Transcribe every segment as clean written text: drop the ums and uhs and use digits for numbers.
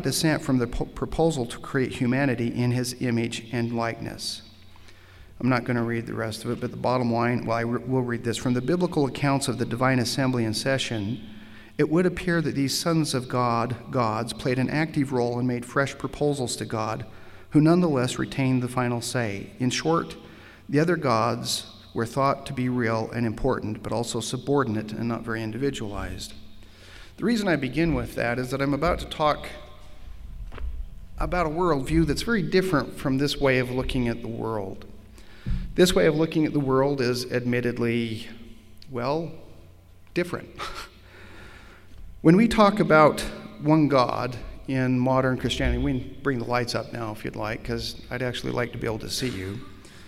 dissent from the proposal to create humanity in his image and likeness. I'm not going to read the rest of it, but the bottom line, well, I will read this. From the biblical accounts of the divine assembly in session, it would appear that these sons of gods, played an active role and made fresh proposals to God, who nonetheless retained the final say. In short, the other gods were thought to be real and important, but also subordinate and not very individualized. The reason I begin with that is that I'm about to talk about a worldview that's very different from this way of looking at the world. This way of looking at the world is admittedly, well, different. When we talk about one God in modern Christianity, we can bring the lights up now if you'd like, because I'd actually like to be able to see you.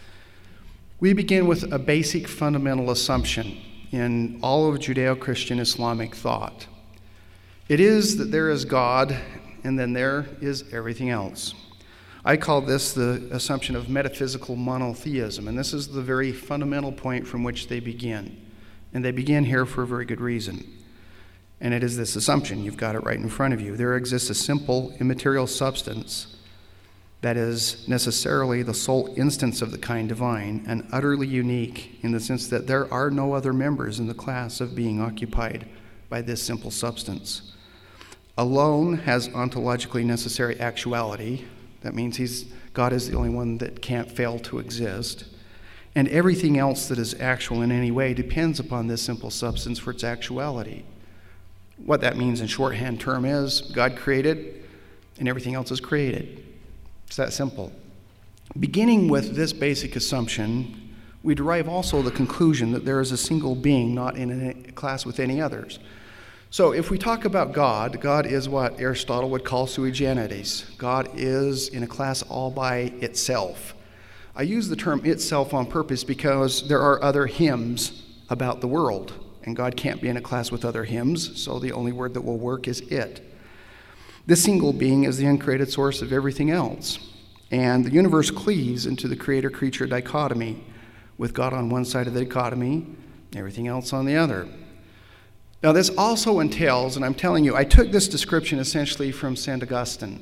We begin with a basic fundamental assumption in all of Judeo-Christian Islamic thought. It is that there is God, and then there is everything else. I call this the assumption of metaphysical monotheism, and this is the very fundamental point from which they begin. And they begin here for a very good reason. And it is this assumption, you've got it right in front of you. There exists a simple, immaterial substance that is necessarily the sole instance of the kind divine and utterly unique in the sense that there are no other members in the class of being occupied by this simple substance. Alone has ontologically necessary actuality. That means God is the only one that can't fail to exist. And everything else that is actual in any way depends upon this simple substance for its actuality. What that means in shorthand term is God created and everything else is created. It's that simple. Beginning with this basic assumption, we derive also the conclusion that there is a single being not in a class with any others. So if we talk about God, God is what Aristotle would call sui generis. God is in a class all by itself. I use the term itself on purpose because there are other hymns about the world, and God can't be in a class with other hymns, so the only word that will work is it. This single being is the uncreated source of everything else, and the universe cleaves into the creator-creature dichotomy, with God on one side of the dichotomy, everything else on the other. Now this also entails, and I'm telling you, I took this description essentially from St. Augustine.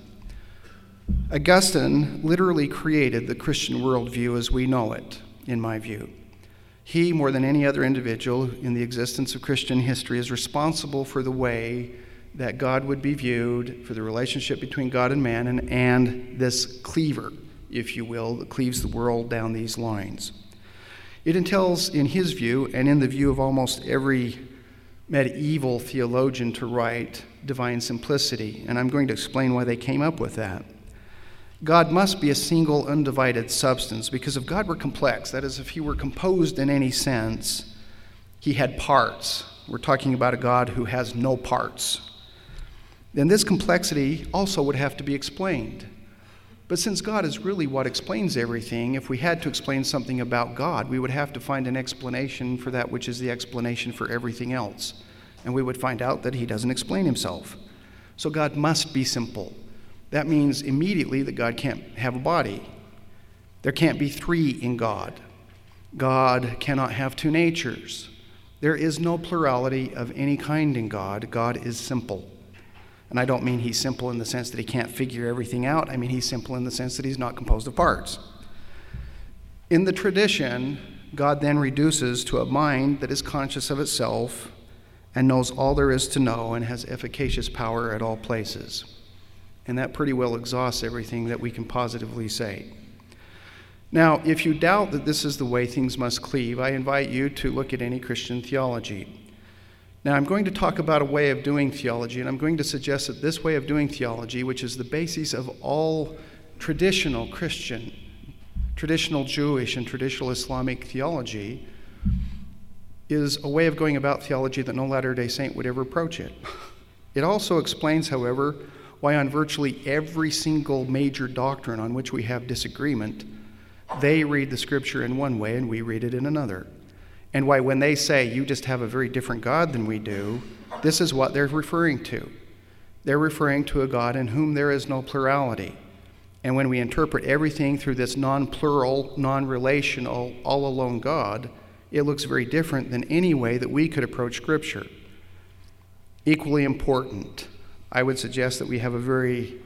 Augustine literally created the Christian worldview as we know it, in my view. He, more than any other individual in the existence of Christian history, is responsible for the way that God would be viewed, for the relationship between God and man, and this cleaver, if you will, that cleaves the world down these lines. It entails, in his view, and in the view of almost every medieval theologian to write, divine simplicity, and I'm going to explain why they came up with that. God must be a single, undivided substance, because if God were complex, that is, if he were composed in any sense, he had parts. We're talking about a God who has no parts. Then this complexity also would have to be explained. But since God is really what explains everything, if we had to explain something about God, we would have to find an explanation for that which is the explanation for everything else. And we would find out that he doesn't explain himself. So God must be simple. That means immediately that God can't have a body. There can't be three in God. God cannot have two natures. There is no plurality of any kind in God. God is simple. And I don't mean he's simple in the sense that he can't figure everything out. I mean he's simple in the sense that he's not composed of parts. In the tradition, God then reduces to a mind that is conscious of itself and knows all there is to know and has efficacious power at all places. And that pretty well exhausts everything that we can positively say. Now, if you doubt that this is the way things must cleave, I invite you to look at any Christian theology. Now, I'm going to talk about a way of doing theology, and I'm going to suggest that this way of doing theology, which is the basis of all traditional Christian, traditional Jewish, and traditional Islamic theology, is a way of going about theology that no Latter-day Saint would ever approach it. It also explains, however, why on virtually every single major doctrine on which we have disagreement, they read the scripture in one way and we read it in another. And why when they say you just have a very different God than we do, this is what they're referring to. They're referring to a God in whom there is no plurality. And when we interpret everything through this non-plural, non-relational, all-alone God, it looks very different than any way that we could approach scripture. Equally important, I would suggest that we have a very